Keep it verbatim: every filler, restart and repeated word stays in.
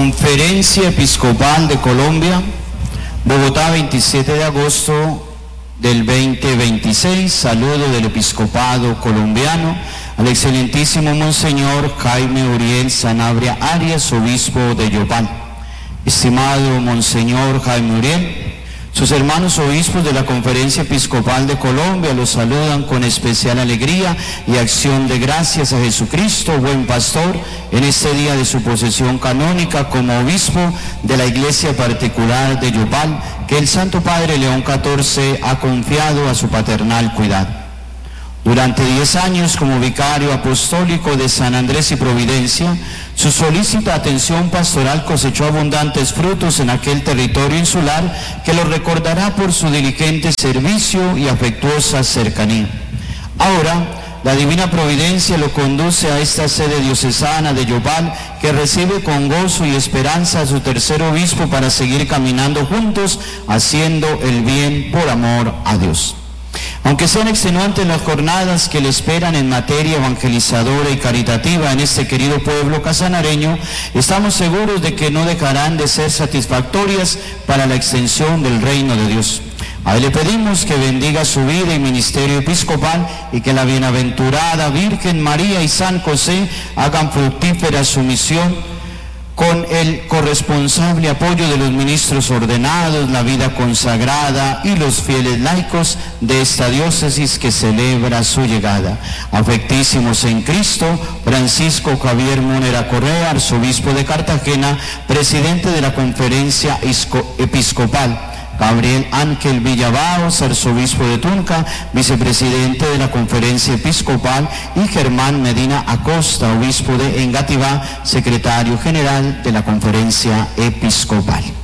Conferencia Episcopal de Colombia, Bogotá, veintisiete de agosto del veinte veintiséis. Saludo del Episcopado colombiano al excelentísimo Monseñor Jaime Uriel Sanabria Arias, obispo de Yopal. Estimado Monseñor Jaime Uriel, sus hermanos obispos de la Conferencia Episcopal de Colombia los saludan con especial alegría y acción de gracias a Jesucristo, buen pastor, en este día de su posesión canónica como obispo de la Iglesia particular de Yopal, que el Santo Padre León catorce ha confiado a su paternal cuidado. Durante diez años como vicario apostólico de San Andrés y Providencia, su solícita atención pastoral cosechó abundantes frutos en aquel territorio insular que lo recordará por su diligente servicio y afectuosa cercanía. Ahora, la divina providencia lo conduce a esta sede diocesana de Yopal, que recibe con gozo y esperanza a su tercer obispo para seguir caminando juntos, haciendo el bien por amor a Dios. Aunque sean extenuantes las jornadas que le esperan en materia evangelizadora y caritativa en este querido pueblo casanareño, estamos seguros de que no dejarán de ser satisfactorias para la extensión del reino de Dios. A él le pedimos que bendiga su vida y ministerio episcopal y que la bienaventurada Virgen María y San José hagan fructífera su misión con el corresponsable apoyo de los ministros ordenados, la vida consagrada y los fieles laicos de esta diócesis que celebra su llegada. Afectísimos en Cristo, Francisco Javier Munera Correa, arzobispo de Cartagena, presidente de la Conferencia Episcopal; Gabriel Ángel Villabaos, arzobispo de Tunca, vicepresidente de la Conferencia Episcopal; y Germán Medina Acosta, obispo de Engativá, secretario general de la Conferencia Episcopal.